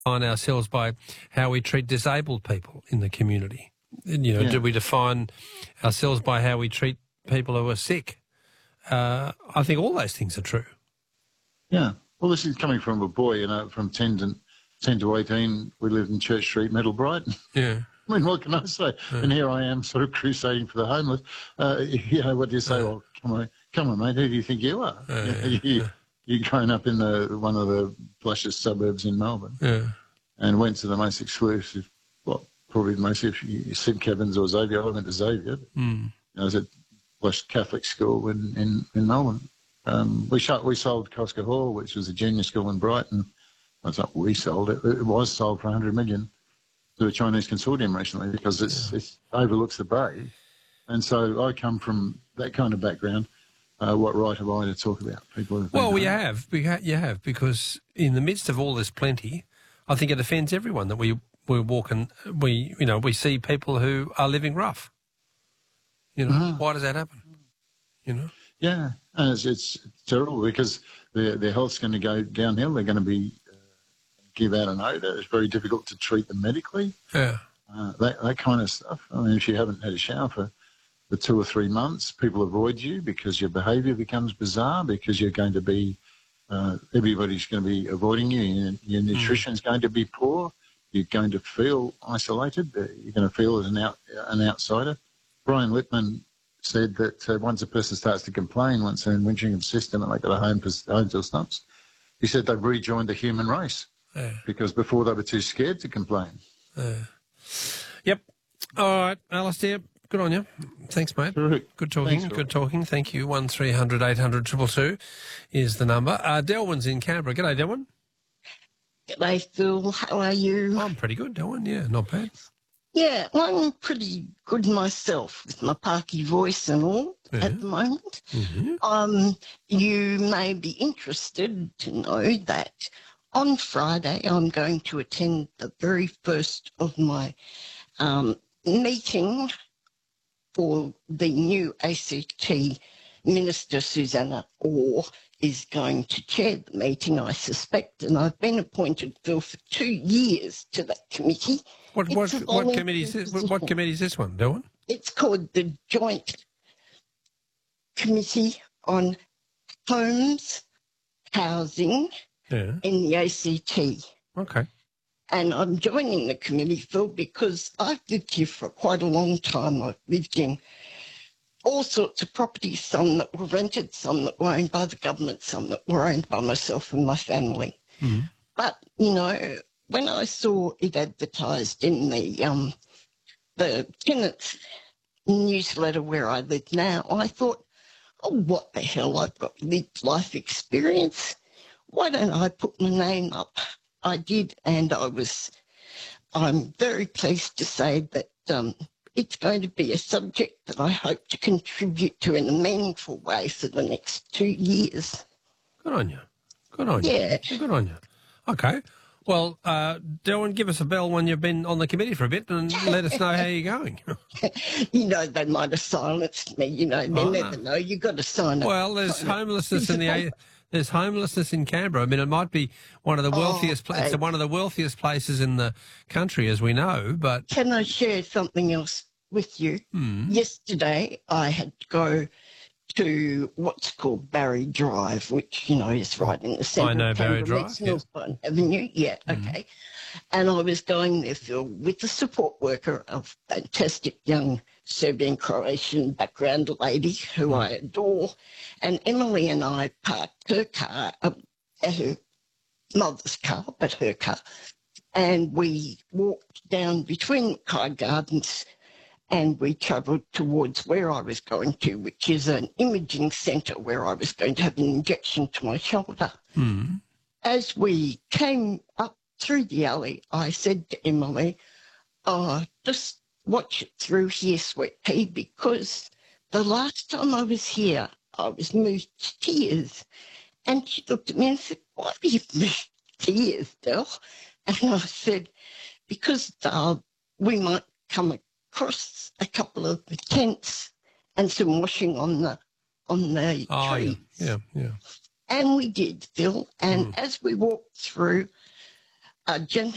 define ourselves by how we treat disabled people in the community? Do we define ourselves by how we treat people who are sick? I think all those things are true. Yeah. Well, this is coming from a boy, from 10 to 18, we lived in Church Street, Middle Brighton. Yeah. I mean, what can I say? Yeah. And here I am sort of crusading for the homeless. What do you say? Well, come on, mate, who do you think you are? You're growing up in one of the plushest suburbs in Melbourne, and went to the most exclusive, probably the most exclusive, St Kevin's or Xavier. I went to Xavier. I was at plush Catholic school in Melbourne. We sold Cosca Hall, which was a junior school in Brighton. Well, it's not we sold it. It was sold for $100 million to a Chinese consortium recently because it overlooks the bay. And so I come from that kind of background. What right have I to talk about people? Well, you have, because in the midst of all this plenty, I think it offends everyone that we walk and we see people who are living rough. Why does that happen? Yeah, and it's terrible because their health's going to go downhill. They're going to be give out an odour. It's very difficult to treat them medically. Yeah, that kind of stuff. I mean, if you haven't had a shower for 2 or 3 months, people avoid you because your behaviour becomes bizarre, because you're going to be, everybody's going to be avoiding you. Your nutrition's going to be poor. You're going to feel isolated. You're going to feel as an outsider. Brian Littman said that once a person starts to complain, once they're in Winchingham's system and they got a home till stumps, he said they've rejoined the human race because before they were too scared to complain. Yep. All right, Alistair. Good on you. Thanks, mate. Terrific. Good talking. Thanks, good talking. Thank you. 1300 800 222 is the number. Delwyn's in Canberra. G'day, Delwyn. G'day, Phil. How are you? I'm pretty good, Delwyn. Yeah, not bad. Yeah, I'm pretty good myself with my parky voice and all at the moment. Mm-hmm. You may be interested to know that on Friday I'm going to attend the very first of my meeting for the new ACT Minister, Susanna Orr, is going to chair the meeting, I suspect, and I've been appointed, Phil, for 2 years to that committee. What committee is this? What committee is this one, Dylan? It's called the Joint Committee on Homes, Housing in the ACT. Okay. And I'm joining the committee, Phil, because I've lived here for quite a long time. I've lived in all sorts of properties, some that were rented, some that were owned by the government, some that were owned by myself and my family. Mm-hmm. But, when I saw it advertised in the tenants newsletter where I live now, I thought, oh, what the hell, I've got lived life experience. Why don't I put my name up? I did, and I'm very pleased to say that it's going to be a subject that I hope to contribute to in a meaningful way for the next 2 years. Good on you. Good on you. Yeah. Good on you. Okay. Well, Dylan, give us a bell when you've been on the committee for a bit and let us know how you're going. They might have silenced me, they never know. You've got to sign up. Well, there's homelessness there's homelessness in Canberra. I mean, it might be one of the wealthiest places, one of the wealthiest places in the country, as we know, but... Can I share something else with you? Yesterday, I had to go to what's called Barry Drive, which, is right in the centre of Canberra. I know Barry Drive, yes. Northbourne Avenue, okay. And I was going there, Phil, with a support worker, a fantastic young Serbian-Croatian background lady who I adore, and Emily and I parked her car, her mother's car, but her car, and we walked down between Mackay Gardens and we travelled towards where I was going to, which is an imaging centre where I was going to have an injection to my shoulder. As we came up through the alley, I said to Emily, just watch it through here, sweet pea, because the last time I was here, I was moved to tears. And she looked at me and said, why are you moved to tears, Del? And I said, because we might come across a couple of the tents and some washing on the trees. Yeah. And we did, Phil. And as we walked through, a gentleman